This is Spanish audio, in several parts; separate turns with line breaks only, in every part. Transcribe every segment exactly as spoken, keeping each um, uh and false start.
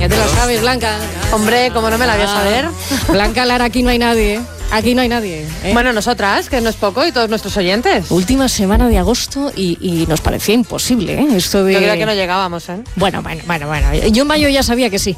Ya te lo sabes, Blanca.
Hombre, como no me la voy a saber.
Blanca Lara, aquí no hay nadie. Aquí no hay nadie. ¿eh?
Bueno, nosotras, que no es poco, y todos nuestros oyentes.
Última semana de agosto y, y nos parecía imposible, ¿eh? Esto de...
Yo creía que no llegábamos, ¿eh?
Bueno, bueno, bueno, bueno. Yo en mayo ya sabía que sí.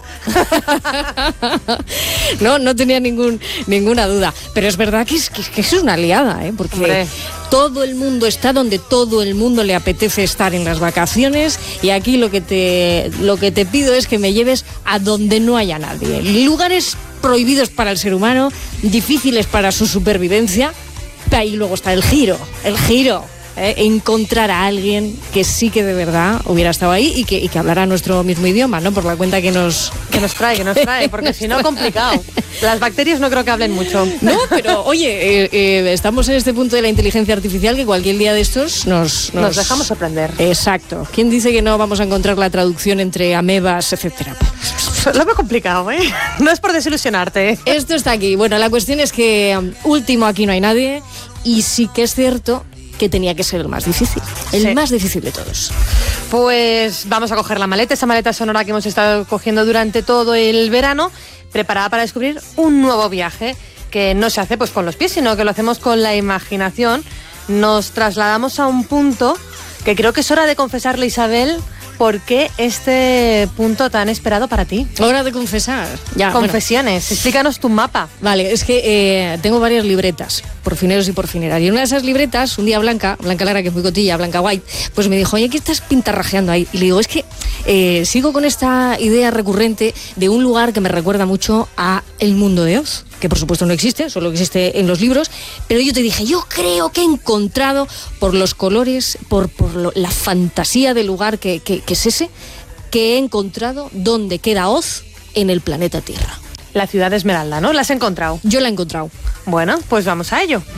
no, no tenía ningún, ninguna duda. Pero es verdad que es, que, que es una liada, ¿eh? Porque... Hombre. Todo el mundo está donde todo el mundo le apetece estar en las vacaciones y aquí lo que te lo que te pido es que me lleves a donde no haya nadie. Lugares prohibidos para el ser humano, difíciles para su supervivencia. Ahí luego está el giro, el giro. Eh, encontrar a alguien que sí que de verdad hubiera estado ahí y que, y que hablara nuestro mismo idioma, ¿no? Por la cuenta que nos...
Que nos trae, que nos trae, porque si no, complicado. Las bacterias no creo que hablen mucho.
No, pero oye, eh, eh, estamos en este punto de la inteligencia artificial que cualquier día de estos nos...
Nos, nos dejamos sorprender.
Exacto. ¿Quién dice que no vamos a encontrar la traducción entre amebas, etcétera?
Lo veo complicado, ¿eh? No es por desilusionarte. ¿eh?
Esto está aquí. Bueno, la cuestión es que um, último aquí no hay nadie y sí que es cierto que tenía que ser el más difícil, el sí. más difícil de todos.
Pues vamos a coger la maleta, esa maleta sonora que hemos estado cogiendo durante todo el verano, preparada para descubrir un nuevo viaje que no se hace pues con los pies, sino que lo hacemos con la imaginación. Nos trasladamos a un punto que creo que es hora de confesarle, Isabel, ¿por qué este punto tan esperado para ti?
Hora de confesar. Ya,
Confesiones. Bueno. Explícanos tu mapa.
Vale, es que eh, tengo varias libretas, por fineros y por fineras. Y en una de esas libretas, un día Blanca, Blanca Lara, que es muy cotilla, Blanca White, pues me dijo, oye, ¿qué estás pintarrajeando ahí? Y le digo, es que eh, sigo con esta idea recurrente de un lugar que me recuerda mucho a El Mundo de Oz, que por supuesto no existe, solo existe en los libros, pero yo te dije, yo creo que he encontrado, por los colores, por, por lo, la fantasía del lugar que, que, que es ese, que he encontrado dónde queda Oz en el planeta Tierra.
La ciudad de Esmeralda, ¿no? ¿La has encontrado?
Yo la he encontrado.
Bueno, pues vamos a ello.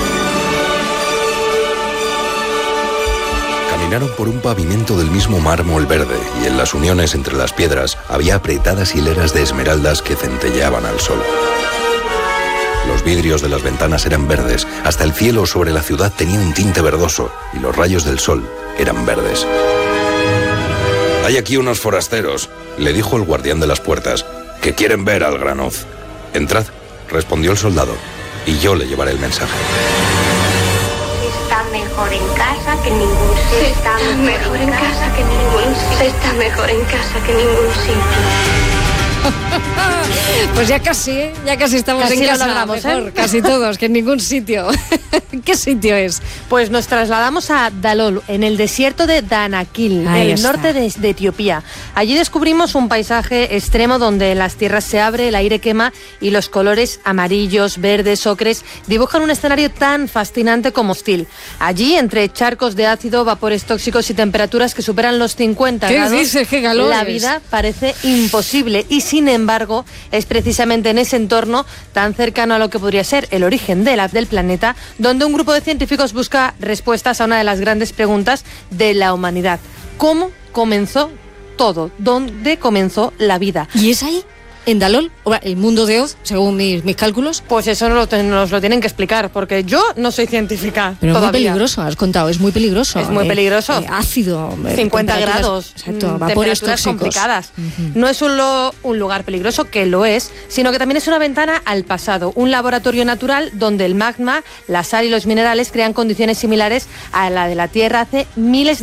Caminaron por un pavimento del mismo mármol verde y en las uniones entre las piedras había apretadas hileras de esmeraldas que centelleaban al sol. Los vidrios de las ventanas eran verdes, hasta el cielo sobre la ciudad tenía un tinte verdoso y los rayos del sol eran verdes. «Hay aquí unos forasteros», le dijo el guardián de las puertas, «que quieren ver al gran Oz». «Entrad», respondió el soldado, «y yo le llevaré el mensaje».
Está mejor en casa que en ningún sitio.
Se está mejor en casa que en ningún sitio.
Se está mejor en casa que en ningún sitio.
Pues ya casi, ¿eh? ya casi estamos
casi
en casa,
lo logramos,
mejor,
¿eh?
casi todos, que en ningún sitio. ¿Qué sitio es?
Pues nos trasladamos a Dalol, en el desierto de Danakil, en el
está.
norte de, de Etiopía. Allí descubrimos un paisaje extremo donde las tierras se abren, el aire quema y los colores amarillos, verdes, ocres dibujan un escenario tan fascinante como hostil. Allí, entre charcos de ácido, vapores tóxicos y temperaturas que superan los cincuenta
¿Qué
grados,
dices? ¿Qué calores?
La vida parece imposible y sin embargo es precisamente en ese entorno tan cercano a lo que podría ser el origen de la, del planeta donde un grupo de científicos busca respuestas a una de las grandes preguntas de la humanidad. ¿Cómo comenzó todo? ¿Dónde comenzó la vida?
¿Y es ahí? ¿En Dalol? O el mundo de Oz, según mis, mis cálculos.
Pues eso nos lo, nos lo tienen que explicar, porque yo no soy científica.
Pero
todavía.
Es muy peligroso, has contado, es muy peligroso.
Es muy
eh,
peligroso.
Eh, ácido.
cincuenta grados.
Exacto, vapores tóxicos.
Complicadas.
Uh-huh.
No es un, lo, un lugar peligroso, que lo es, sino que también es una ventana al pasado. Un laboratorio natural donde el magma, la sal y los minerales crean condiciones similares a la de la Tierra hace miles de